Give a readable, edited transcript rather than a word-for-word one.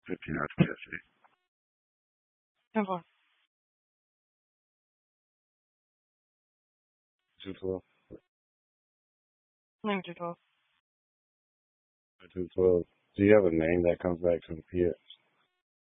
15 out of 50. 10-4. 212. 92-12. 212. Do you have a name that comes back to the PX?